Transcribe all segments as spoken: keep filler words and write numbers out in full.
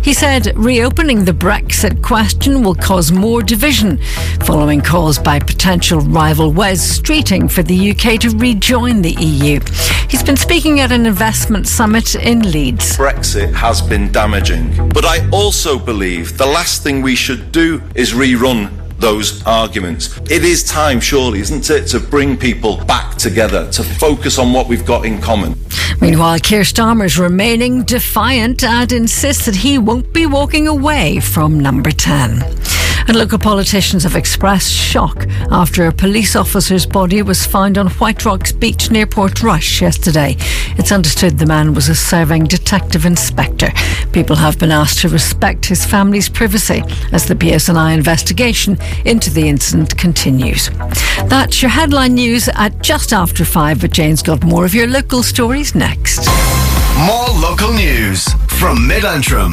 He said reopening the Brexit question will cause more division, following calls by potential rival Wes Streeting for the U K to rejoin the E U. He's been speaking at an investment summit in Leeds. Brexit has been damaging, but I also believe the last thing we should do is rerun those arguments. It is time, surely, isn't it, to bring people back together, to focus on what we've got in common. Meanwhile, Keir Starmer's remaining defiant and insists that he won't be walking away from number ten. And local politicians have expressed shock after a police officer's body was found on White Rocks Beach near Portrush yesterday. It's understood the man was a serving detective inspector. People have been asked to respect his family's privacy as the P S N I investigation into the incident continues. That's your headline news at just after five, but Jane's got more of your local stories next. More local news from Mid-Antrim.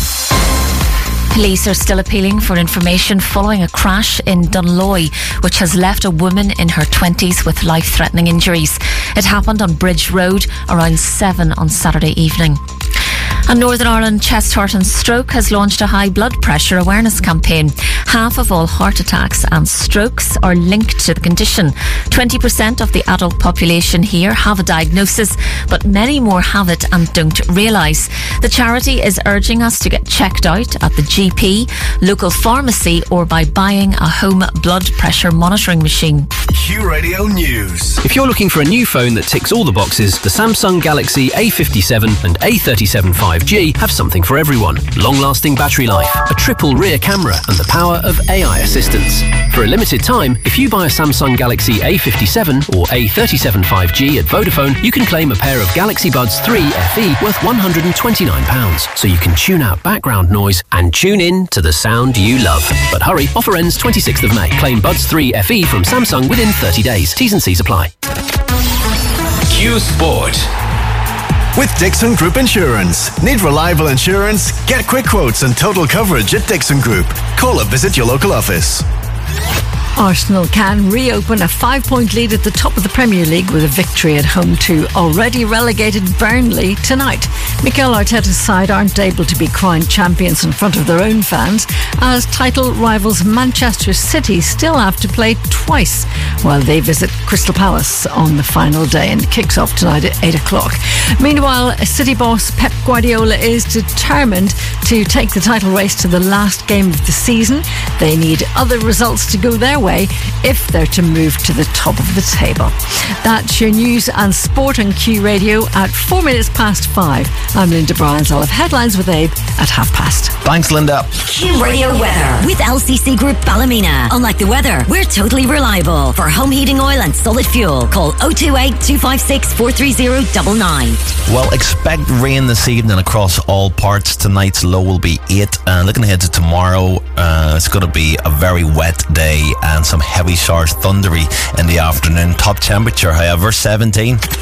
Police are still appealing for information following a crash in Dunloy, which has left a woman in her twenties with life-threatening injuries. It happened on Bridge Road around seven on Saturday evening. And Northern Ireland Chest, Heart and Stroke has launched a high blood pressure awareness campaign. Half of all heart attacks and strokes are linked to the condition. twenty percent of the adult population here have a diagnosis, but many more have it and don't realise. The charity is urging us to get checked out at the G P, local pharmacy, or by buying a home blood pressure monitoring machine. Q Radio News. If you're looking for a new phone that ticks all the boxes, the Samsung Galaxy A fifty-seven and A thirty-seven five G have something for everyone. Long-lasting battery life, a triple rear camera, and the power of A I assistance. For a limited time, if you buy a Samsung Galaxy A fifty-seven or A thirty-seven five G at Vodafone, you can claim a pair of Galaxy Buds three F E worth one hundred twenty-nine pounds, so you can tune out background noise and tune in to the sound you love. But hurry, offer ends twenty-sixth of May. Claim Buds three F E from Samsung within thirty days. T's and C's apply. Q Sport. With Dixon Group Insurance. Need reliable insurance? Get quick quotes and total coverage at Dixon Group. Call or visit your local office. Arsenal can reopen a five-point lead at the top of the Premier League with a victory at home to already relegated Burnley tonight. Mikel Arteta's side aren't able to be crowned champions in front of their own fans, as title rivals Manchester City still have to play twice while they visit Crystal Palace on the final day, and it kicks off tonight at eight o'clock. Meanwhile, City boss Pep Guardiola is determined to take the title race to the last game of the season. They need other results to go their way if they're to move to the top of the table. That's your news and sport on Q Radio at four minutes past five. I'm Linda Bryans. I'll have headlines with Abe at half past. Thanks, Linda. Q Radio weather with L C C Group Ballymena. Unlike the weather, we're totally reliable. For home heating oil and solid fuel, call oh two eight, two five six, four three zero nine nine. Well, expect rain this evening across all parts. Tonight's low will be eight, and looking ahead to tomorrow, uh, it's going to be a very wet day and some heavy showers, thundery in the afternoon. Top temperature, however, seventeen.